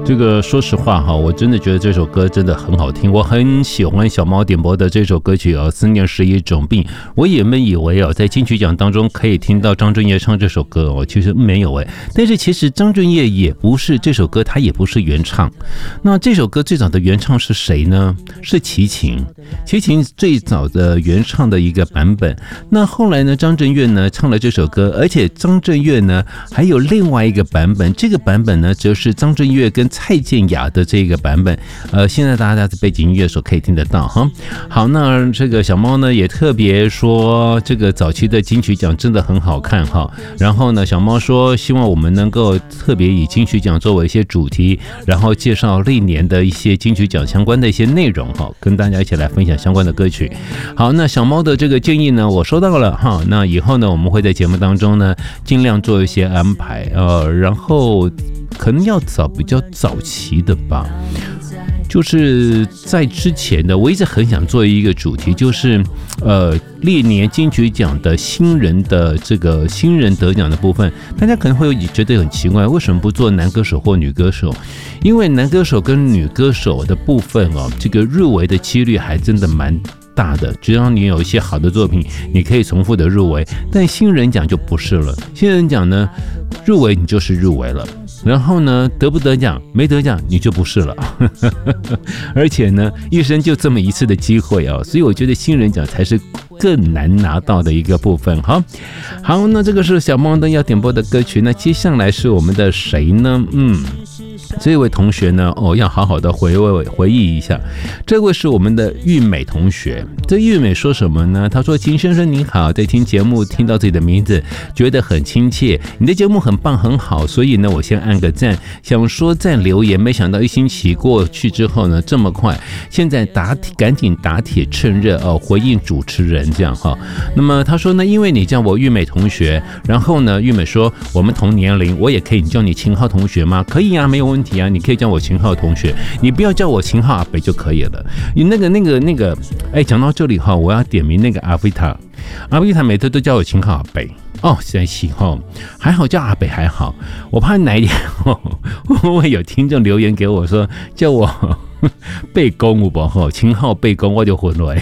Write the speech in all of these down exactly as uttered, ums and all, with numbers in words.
这个说实话哈，我真的觉得这首歌真的很好听，我很喜欢小猫点播的这首歌曲哦，《思念是一种病》。我原本以为哦，在金曲奖当中可以听到张震岳唱这首歌哦，其实没有哎。但是其实张震岳也不是这首歌，他也不是原唱。那这首歌最早的原唱是谁呢？是齐秦。齐秦最早的原唱的一个版本。那后来呢，张震岳呢唱了这首歌，而且张震岳呢还有另外一个版本，这个版本呢则是张震岳跟蔡健雅的这个版本。呃，现在大家在背景音乐的时候可以听得到哈。好，那这个小猫呢也特别说，这个早期的金曲奖真的很好看哈。然后呢，小猫说希望我们能够特别以金曲奖作为一些主题，然后介绍历年的一些金曲奖相关的一些内容哈，跟大家一起来分享相关的歌曲。好，那小猫的这个建议呢，我收到了哈。那以后呢，我们会在节目当中呢尽量做一些安排，呃，然后可能要找比较早期的吧。就是在之前的，我一直很想做一个主题，就是呃历年金曲奖的新人的这个新人得奖的部分，大家可能会觉得很奇怪，为什么不做男歌手或女歌手？因为男歌手跟女歌手的部分哦，这个入围的几率还真的蛮大的，只要你有一些好的作品，你可以重复的入围。但新人奖就不是了，新人奖呢，入围你就是入围了。然后呢，得不得奖没得奖你就不是了而且呢一生就这么一次的机会啊，所以我觉得新人奖才是更难拿到的一个部分。好，好，那这个是小猫灯要点播的歌曲，那接下来是我们的谁呢？嗯，这位同学呢，哦，要好好的回味回忆一下。这位是我们的玉美同学。这玉美说什么呢？他说：“秦先生您好，在听节目听到自己的名字，觉得很亲切。你的节目很棒很好，所以呢，我先按个赞。想说赞留言，没想到一星期过去之后呢，这么快。现在打铁，赶紧打铁趁热哦，回应主持人这样哈。那么他说呢，因为你叫我玉美同学，然后呢，玉美说我们同年龄，我也可以叫你秦昊同学吗？可以啊，没有问题。啊，你可以叫我秦昊同学，你不要叫我秦昊阿北就可以了。你那个、那个、那个，哎，讲到这里哈，我要点名那个阿维塔，阿维塔每次都叫我秦昊阿北哦，在行哈，还好叫阿北还好，我怕哪一天哦，会不会有听众留言给我说叫我背公有不吼，秦昊背公我就混了。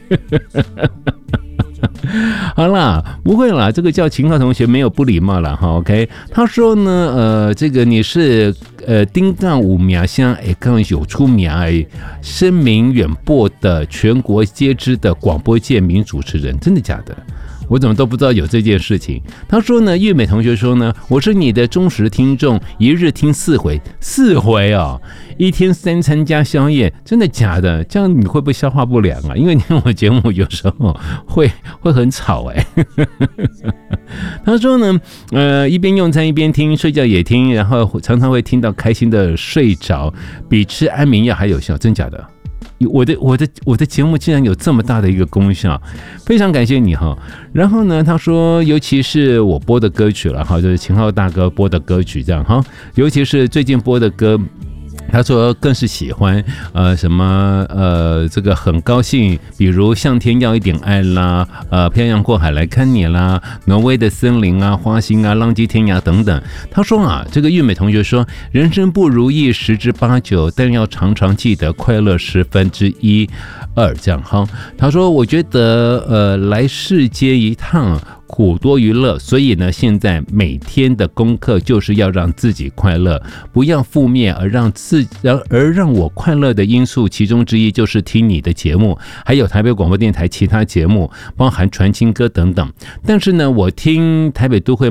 好啦，不会啦，这个叫秦昊同学没有不礼貌啦哈 ，OK。他说呢，呃，这个你是呃丁杠五苗乡哎，刚有出名哎，声名远播的全国皆知的广播界名主持人，真的假的？我怎么都不知道有这件事情。他说呢，玉美同学说呢，我是你的忠实听众，一日听四回，四回哦，一天三餐加宵夜，真的假的？这样你会不会消化不良啊？因为你听我节目有时候会会很吵哎。他说呢，呃，一边用餐一边听，睡觉也听，然后常常会听到开心的睡着，比吃安眠药还有效，真假的？我的我的我的节目竟然有这么大的一个功效，非常感谢你哈。然后呢，他说，尤其是我播的歌曲了哈，就是秦昊大哥播的歌曲这样哈，尤其是最近播的歌。他说更是喜欢，呃，什么呃，这个很高兴，比如向天要一点爱啦，呃，漂洋过海来看你啦，挪威的森林啊，花心啊，浪迹天涯等等。他说啊，这个玉美同学说，人生不如意十之八九，但要常常记得快乐十分之一二这样哈。他说，我觉得呃，来世间一趟。苦多于乐，所以呢，现在每天的功课就是要让自己快乐，不要负面，而让自而让我快乐的因素，其中之一就是听你的节目，还有台北广播电台其他节目，包含传情歌等等。但是呢，我听台北都会